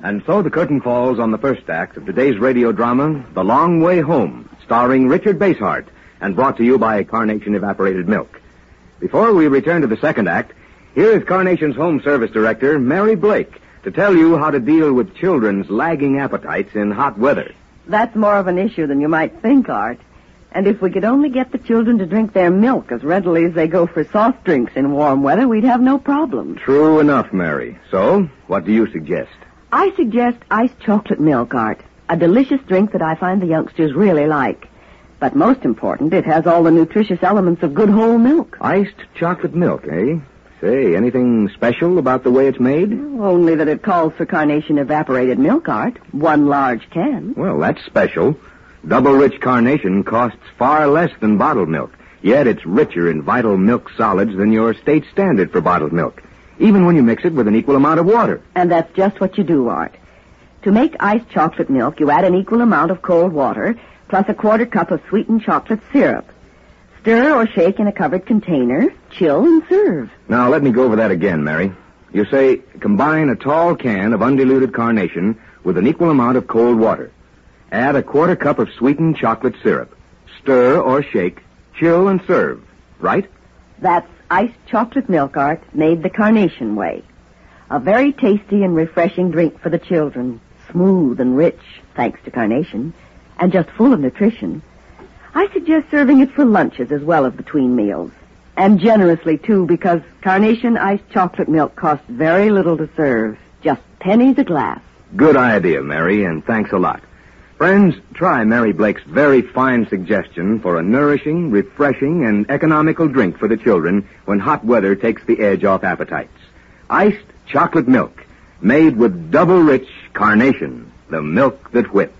And so the curtain falls on the first act of today's radio drama, The Long Way Home, starring Richard Basehart, and brought to you by Carnation Evaporated Milk. Before we return to the second act, here is Carnation's Home Service Director, Mary Blake, to tell you how to deal with children's lagging appetites in hot weather. That's more of an issue than you might think, Art. And if we could only get the children to drink their milk as readily as they go for soft drinks in warm weather, we'd have no problem. True enough, Mary. So, what do you suggest? I suggest iced chocolate milk, Art. A delicious drink that I find the youngsters really like. But most important, it has all the nutritious elements of good whole milk. Iced chocolate milk, eh? Say, anything special about the way it's made? Only that it calls for Carnation Evaporated Milk, Art. 1 large can. Well, that's special. Double-rich Carnation costs far less than bottled milk, yet it's richer in vital milk solids than your state standard for bottled milk, even when you mix it with an equal amount of water. And that's just what you do, Art. To make iced chocolate milk, you add an equal amount of cold water, plus a 1/4 cup of sweetened chocolate syrup. Stir or shake in a covered container, chill, and serve. Now, let me go over that again, Mary. You say, combine a tall can of undiluted Carnation with an equal amount of cold water. Add a 1/4 cup of sweetened chocolate syrup. Stir or shake, chill, and serve. Right? That's iced chocolate milk, Art, made the Carnation way. A very tasty and refreshing drink for the children. Smooth and rich, thanks to Carnation, and just full of nutrition. I suggest serving it for lunches as well as between meals. And generously, too, because Carnation iced chocolate milk costs very little to serve. Just pennies a glass. Good idea, Mary, and thanks a lot. Friends, try Mary Blake's very fine suggestion for a nourishing, refreshing, and economical drink for the children when hot weather takes the edge off appetites. Iced chocolate milk, made with double-rich Carnation, the milk that whips.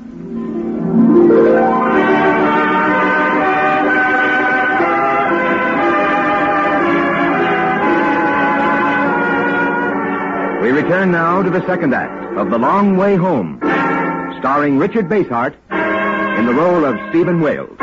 We return now to the second act of The Long Way Home, starring Richard Basehart in the role of Stephen Wales.